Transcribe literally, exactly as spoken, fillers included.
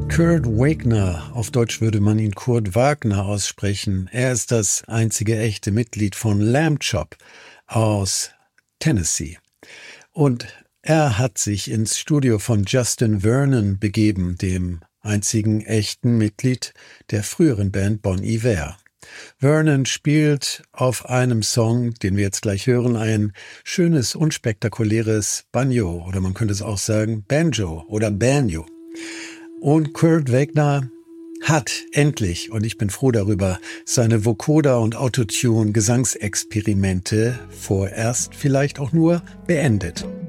Kurt Wagner, auf Deutsch würde man ihn Kurt Wagner aussprechen. Er ist das einzige echte Mitglied von Lamb Chop aus Tennessee. Und er hat sich ins Studio von Justin Vernon begeben, dem einzigen echten Mitglied der früheren Band Bon Iver. Vernon spielt auf einem Song, den wir jetzt gleich hören, ein schönes, unspektakuläres Banjo, oder man könnte es auch sagen Banjo oder Banjo. Und Kurt Wagner hat endlich, und ich bin froh darüber, seine Vocoder- und Autotune-Gesangsexperimente vorerst vielleicht auch nur beendet.